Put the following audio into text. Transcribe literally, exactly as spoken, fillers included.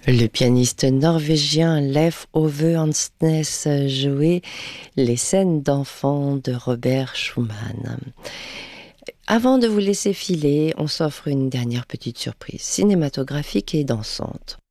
Le pianiste norvégien Leif Ove Andsnes jouait les scènes d'enfants de Robert Schumann. Avant de vous laisser filer, on s'offre une dernière petite surprise cinématographique et dansante.